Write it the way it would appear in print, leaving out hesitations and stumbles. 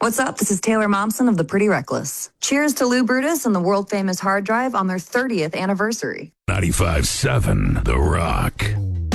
What's up? This is Taylor Momsen of The Pretty Reckless. Cheers to Lou Brutus and the world-famous hard drive on their 30th anniversary. 95.7 The Rock.